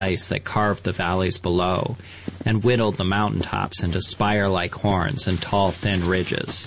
ice that carved the valleys below and whittled the mountaintops into spire-like horns and tall, thin ridges.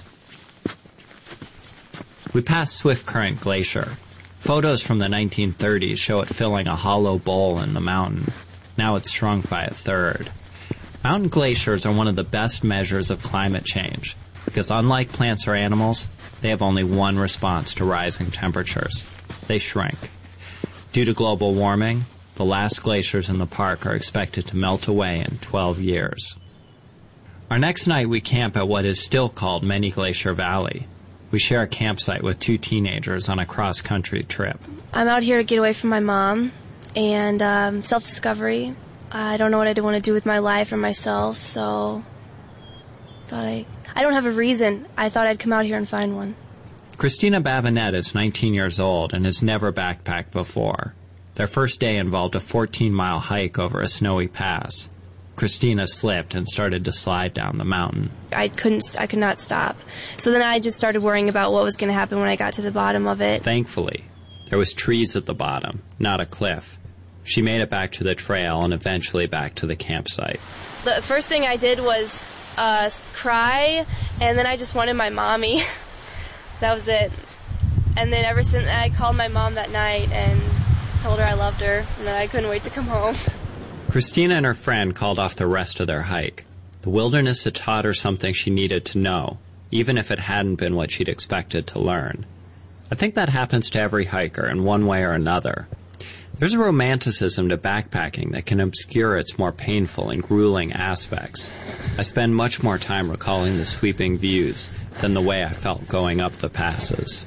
We passed Swift Current Glacier. Photos from the 1930s show it filling a hollow bowl in the mountain. Now it's shrunk by a third. Mountain glaciers are one of the best measures of climate change because unlike plants or animals, they have only one response to rising temperatures. They shrink. Due to global warming, the last glaciers in the park are expected to melt away in 12 years. Our next night we camp at what is still called Many Glacier Valley. We share a campsite with 2 teenagers on a cross-country trip. I'm out here to get away from my mom and self-discovery. I don't know what I want to do with my life or myself, so I don't have a reason. I thought I'd come out here and find one. Christina Babinet is 19 years old and has never backpacked before. Their first day involved a 14-mile hike over a snowy pass. Christina slipped and started to slide down the mountain. I could not stop. So then I just started worrying about what was going to happen when I got to the bottom of it. Thankfully, there was trees at the bottom, not a cliff. She made it back to the trail and eventually back to the campsite. The first thing I did was cry, and then I just wanted my mommy. That was it. And then ever since, I called my mom that night and told her I loved her and that I couldn't wait to come home. Christina and her friend called off the rest of their hike. The wilderness had taught her something she needed to know, even if it hadn't been what she'd expected to learn. I think that happens to every hiker in one way or another. There's a romanticism to backpacking that can obscure its more painful and grueling aspects. I spend much more time recalling the sweeping views than the way I felt going up the passes.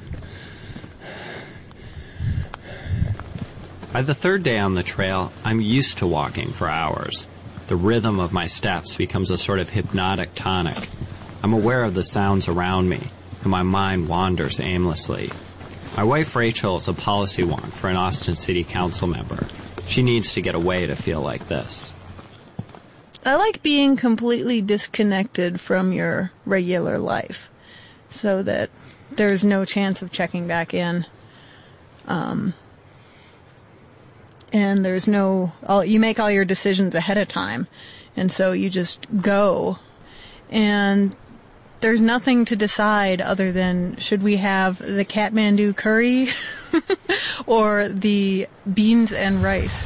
By the third day on the trail, I'm used to walking for hours. The rhythm of my steps becomes a sort of hypnotic tonic. I'm aware of the sounds around me, and my mind wanders aimlessly. My wife Rachel is a policy wonk for an Austin City Council member. She needs to get away to feel like this. I like being completely disconnected from your regular life so that there's no chance of checking back in. And there's you make all your decisions ahead of time. And so you just go. And there's nothing to decide other than should we have the Kathmandu curry or the beans and rice.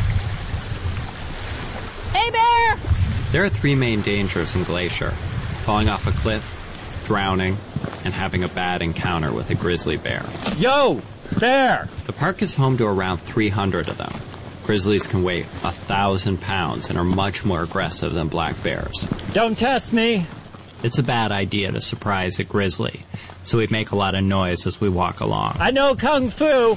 Hey, Bear! There are 3 main dangers in Glacier: falling off a cliff, drowning, and having a bad encounter with a grizzly bear. Yo! Bear! The park is home to around 300 of them. Grizzlies can weigh 1,000 pounds and are much more aggressive than black bears. Don't test me! It's a bad idea to surprise a grizzly, so we make a lot of noise as we walk along. I know Kung Fu!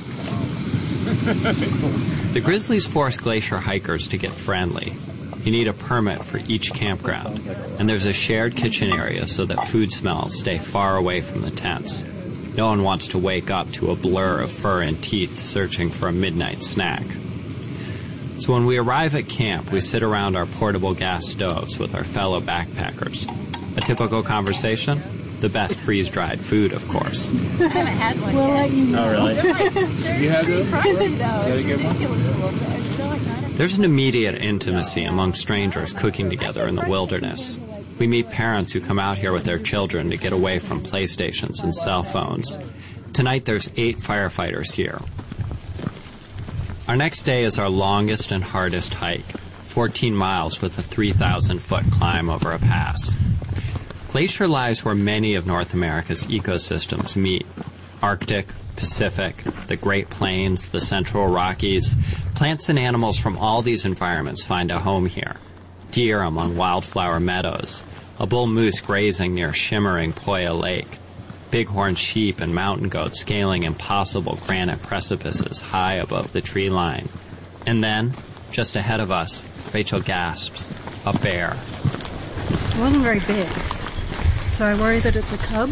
The grizzlies force Glacier hikers to get friendly. You need a permit for each campground, and there's a shared kitchen area so that food smells stay far away from the tents. No one wants to wake up to a blur of fur and teeth searching for a midnight snack. So when we arrive at camp, we sit around our portable gas stoves with our fellow backpackers. A typical conversation? The best freeze-dried food, of course. I haven't had one. We'll let you know. Oh, really? You had those? Pricey, though. It's ridiculous a little bit. There's an immediate intimacy among strangers cooking together in the wilderness. We meet parents who come out here with their children to get away from PlayStations and cell phones. Tonight there's 8 firefighters here. Our next day is our longest and hardest hike, 14 miles with a 3,000-foot climb over a pass. Glacier lies where many of North America's ecosystems meet: Arctic, Pacific, the Great Plains, the Central Rockies. Plants and animals from all these environments find a home here. Deer among wildflower meadows, a bull moose grazing near shimmering Poya Lake, bighorn sheep and mountain goats scaling impossible granite precipices high above the tree line. And then, just ahead of us, Rachel gasps, a bear. It wasn't very big, so I worry that it's a cub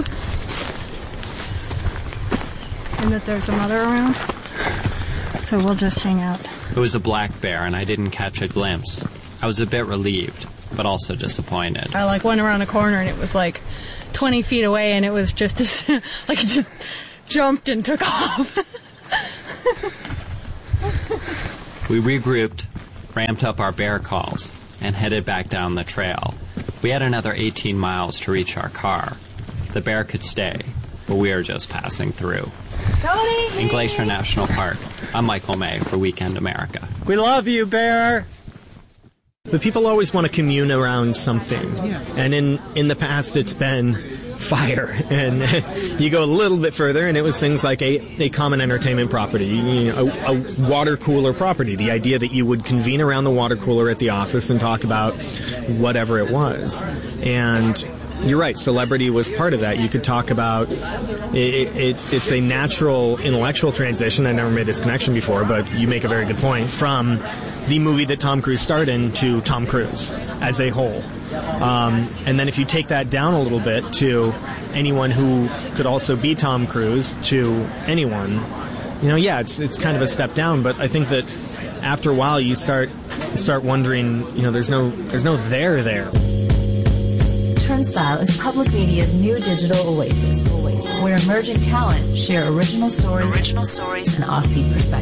and that there's a mother around, so we'll just hang out. It was a black bear, and I didn't catch a glimpse. I was a bit relieved, but also disappointed. I went around a corner and it was 20 feet away, and it was just it just jumped and took off. We regrouped, ramped up our bear calls, and headed back down the trail. We had another 18 miles to reach our car. The bear could stay, but we were just passing through. In Glacier National Park, I'm Michael May for Weekend America. We love you, bear. But people always want to commune around something. And in the past, it's been fire. And you go a little bit further, and it was things like a common entertainment property, a water cooler property. The idea that you would convene around the water cooler at the office and talk about whatever it was. And you're right, celebrity was part of that. You could talk about it's a natural intellectual transition. I never made this connection before, but you make a very good point, from the movie that Tom Cruise starred in to Tom Cruise as a whole. And then if you take that down a little bit to anyone who could also be Tom Cruise, to anyone, it's kind of a step down, but I think that after a while you start wondering, there's no there. Turnstile is public media's new digital oasis, where emerging talent share original stories and offbeat perspectives.